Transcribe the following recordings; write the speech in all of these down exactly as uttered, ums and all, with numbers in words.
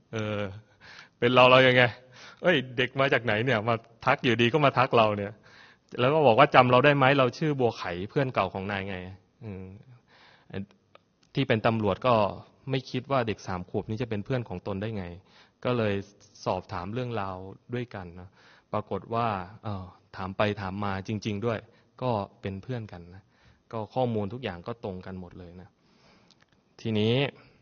เออเป็นเราเรายังไงเอ้ยเด็กมาจากไหนเนี่ยมาทักอยู่ดีก็มาทักเราเนี่ยแล้วก็บอกว่าจำเราได้ไหมเราชื่อบัวไข่เพื่อนเก่าของนายไงอืมที่เป็นตำรวจก็ไม่คิดว่าเด็กสามขวบนี้จะเป็นเพื่อนของตนได้ไงก็เลยสอบถามเรื่องราวด้วยกันนะปรากฏว่าเออถามไปถามมาจริงๆด้วยก็เป็นเพื่อนกันนะก็ข้อมูลทุกอย่างก็ตรงกันหมดเลยนะทีนี้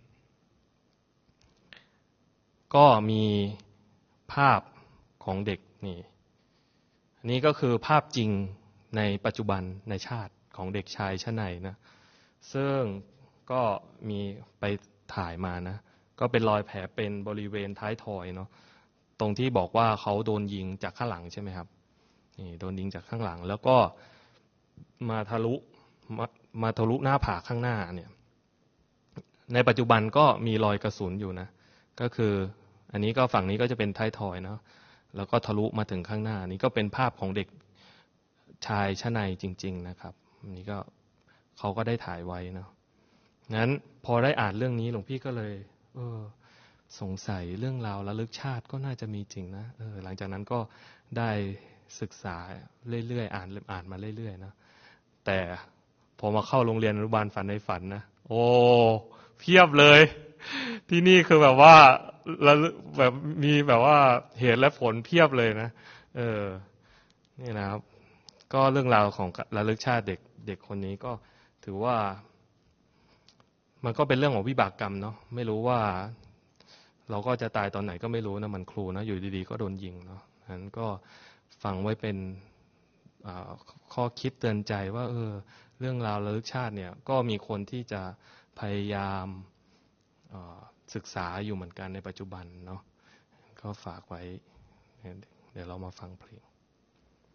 ก็มีภาพของเด็กนี่อันนี้ก็คือภาพจริงในปัจจุบันในชาติของเด็กชายชนัยนะซึ่งก็มีไปถ่ายมานะก็เป็นรอยแผลเป็นบริเวณท้ายทอยเนาะตรงที่บอกว่าเขาโดนยิงจากข้างหลังใช่ไหมครับนี่โดนยิงจากข้างหลังแล้วก็มาทะลุมามาทะลุหน้าผากข้างหน้าเนี่ยในปัจจุบันก็มีรอยกระสุนอยู่นะก็คืออันนี้ก็ฝั่งนี้ก็จะเป็นท้ายทอยเนาะแล้วก็ทะลุมาถึงข้างหน้านี่ก็เป็นภาพของเด็กชายชนัยจริงๆนะครับอันนี้ก็เขาก็ได้ถ่ายไว้เนาะงั้นพอได้อ่านเรื่องนี้หลวงพี่ก็เลยเออสงสัยเรื่องราวระลึกชาติก็น่าจะมีจริงนะเออหลังจากนั้นก็ได้ศึกษาเรื่อยๆอ่านอ่านมาเรื่อยๆนะแต่พอมาเข้าโรงเรียนอนุบาลฝันในฝันนะโอ้เพียบเลยที่นี่คือแบบว่าแบบมีแบบว่าเหตุและผลเพียบเลยนะเออนี่นะครับก็เรื่องราวของระลึกชาติเด็กเด็กคนนี้ก็ถือว่ามันก็เป็นเรื่องของวิบากกรรมเนาะไม่รู้ว่าเราก็จะตายตอนไหนก็ไม่รู้นะมันครูนะอยู่ดีๆก็โดนยิงเนาะนั้นก็ฟังไว้เป็นข้อคิดเตือนใจว่าเออเรื่องราวระลึกชาติเนี่ยก็มีคนที่จะพยายามศึกษาอยู่เหมือนกันในปัจจุบันเนาะก็ฝากไว้เดี๋ยวเรามาฟังเพลง